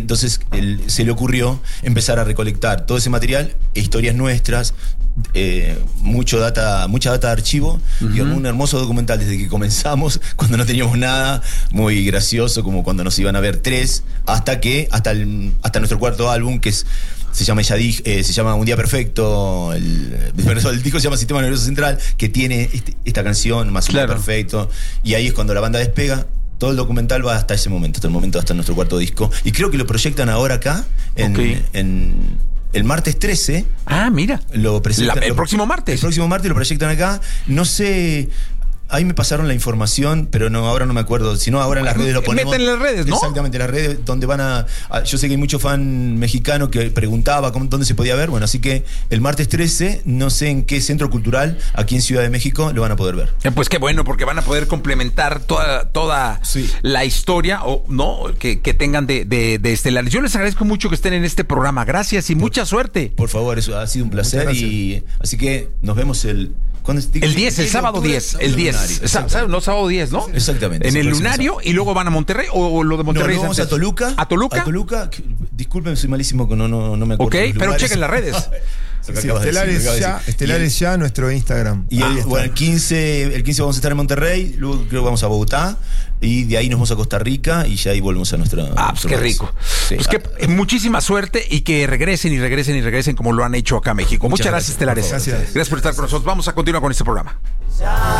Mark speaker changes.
Speaker 1: entonces se le ocurrió empezar a recolectar todo ese material, historias nuestras, mucha data de archivo, y un hermoso documental desde que comenzamos, cuando no teníamos nada, muy gracioso, como cuando nos iban a ver 3, hasta nuestro cuarto álbum, que se llama Un Día Perfecto, el disco se llama Sistema Nervioso Central, que tiene esta canción más Un Día Perfecto, y ahí es cuando la banda despega. Todo el documental va hasta ese momento, hasta nuestro cuarto disco, y creo que lo proyectan ahora acá en el martes 13.
Speaker 2: Ah, mira. El próximo martes.
Speaker 1: El próximo martes lo proyectan acá. No sé. Ahí me pasaron la información, pero ahora no me acuerdo. Si no, ahora en las redes lo ponemos.
Speaker 2: Meten en las redes, ¿no?
Speaker 1: Exactamente, las redes donde yo sé que hay mucho fan mexicano que preguntaba dónde se podía ver. Bueno, así que el martes 13, no sé en qué centro cultural, aquí en Ciudad de México, lo van a poder ver.
Speaker 2: Pues qué bueno, porque van a poder complementar toda la historia que tengan de Estelares. Yo les agradezco mucho que estén en este programa. Gracias y mucha suerte.
Speaker 1: Por favor, eso ha sido un placer. Así que nos vemos el
Speaker 2: 10, el sábado 10. El 10. Sábado 10, ¿no?
Speaker 1: Exactamente.
Speaker 2: En el Lunario, y luego van a Monterrey, o lo de Monterrey.
Speaker 1: No, vamos a Toluca.
Speaker 2: ¿A Toluca?
Speaker 1: A Toluca. Disculpen, soy malísimo, no me acuerdo.
Speaker 2: Ok, pero chequen las redes.
Speaker 3: Estelares ya, nuestro Instagram.
Speaker 1: Y el 15 vamos a estar en Monterrey, luego creo que vamos a Bogotá, y de ahí nos vamos a Costa Rica, y ya ahí volvemos a nuestra...
Speaker 2: pues qué rico. Sí. Pues que muchísima suerte, y que regresen como lo han hecho acá a México. Muchas gracias, Estelares.
Speaker 3: Gracias
Speaker 2: por estar con nosotros. Vamos a continuar con este programa.